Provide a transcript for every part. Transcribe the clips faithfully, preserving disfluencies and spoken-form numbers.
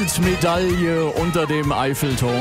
Goldmedaille unter dem Eiffelturm.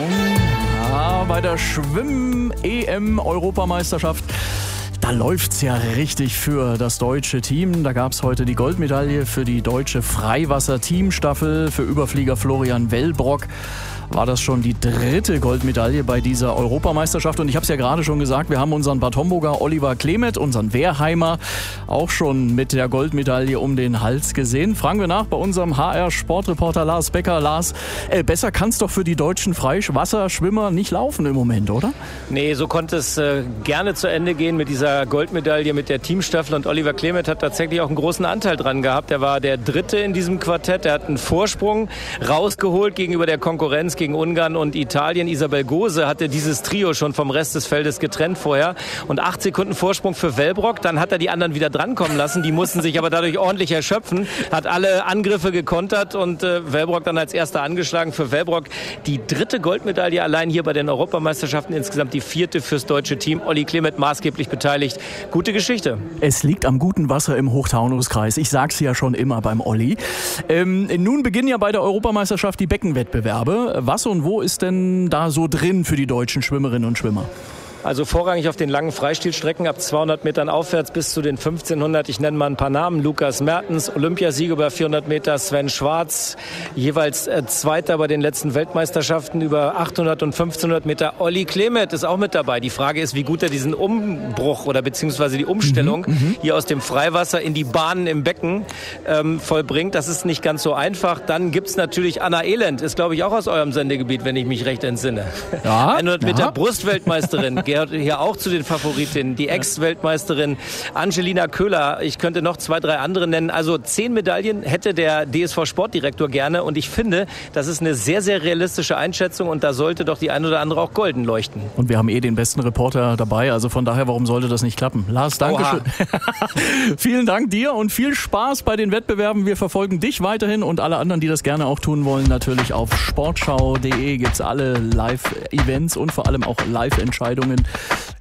Ja, bei der Schwimm-E M-Europameisterschaft. Da läuft's ja richtig für das deutsche Team. Da gab's heute die Goldmedaille für die deutsche Freiwasser-Teamstaffel. Für Überflieger Florian Wellbrock war das schon die dritte Goldmedaille bei dieser Europameisterschaft. Und ich habe es ja gerade schon gesagt, wir haben unseren Bad Homburger Oliver Klemet, unseren Wehrheimer, auch schon mit der Goldmedaille um den Hals gesehen. Fragen wir nach bei unserem H R-Sportreporter Lars Becker. Lars, äh, besser kann es doch für die deutschen Freiwasserschwimmer nicht laufen im Moment, oder? Nee, so konnte es äh, gerne zu Ende gehen mit dieser Goldmedaille mit der Teamstaffel. Und Oliver Klemet hat tatsächlich auch einen großen Anteil dran gehabt. Er war der Dritte in diesem Quartett. Er hat einen Vorsprung rausgeholt gegenüber der Konkurrenz, gegen Ungarn und Italien. Isabel Gose hatte dieses Trio schon vom Rest des Feldes getrennt vorher. Und acht Sekunden Vorsprung für Wellbrock. Dann hat er die anderen wieder drankommen lassen. Die mussten sich aber dadurch ordentlich erschöpfen. Hat alle Angriffe gekontert und äh, Wellbrock dann als erster angeschlagen. Für Wellbrock die dritte Goldmedaille allein hier bei den Europameisterschaften. Insgesamt die vierte fürs deutsche Team. Olli Klemet maßgeblich beteiligt. Gute Geschichte. Es liegt am guten Wasser im Hochtaunuskreis. Ich sag's ja schon immer beim Olli. Ähm, nun beginnen ja bei der Europameisterschaft die Beckenwettbewerbe. Was und wo ist denn da so drin für die deutschen Schwimmerinnen und Schwimmer? Also vorrangig auf den langen Freistilstrecken ab zweihundert Metern aufwärts bis zu den fünfzehnhundert. Ich nenne mal ein paar Namen. Lukas Mertens, Olympiasieger über vierhundert Meter. Sven Schwarz, jeweils äh, Zweiter bei den letzten Weltmeisterschaften über achthundert und fünfzehnhundert Meter. Olli Klemet ist auch mit dabei. Die Frage ist, wie gut er diesen Umbruch oder beziehungsweise die Umstellung mhm, hier aus dem Freiwasser in die Bahnen im Becken ähm, vollbringt. Das ist nicht ganz so einfach. Dann gibt's natürlich Anna Elend, ist glaube ich auch aus eurem Sendegebiet, wenn ich mich recht entsinne. Ja, hundert Meter ja. Brustweltmeisterin. Gehört hier auch zu den Favoritinnen. Die Ex-Weltmeisterin Angelina Köhler. Ich könnte noch zwei, drei andere nennen. Also zehn Medaillen hätte der D S V-Sportdirektor gerne. Und ich finde, das ist eine sehr, sehr realistische Einschätzung. Und da sollte doch die ein oder andere auch golden leuchten. Und wir haben eh den besten Reporter dabei. Also von daher, warum sollte das nicht klappen? Lars, danke schön. Vielen Dank dir und viel Spaß bei den Wettbewerben. Wir verfolgen dich weiterhin und alle anderen, die das gerne auch tun wollen. Natürlich auf sportschau punkt de gibt es alle Live-Events und vor allem auch Live-Entscheidungen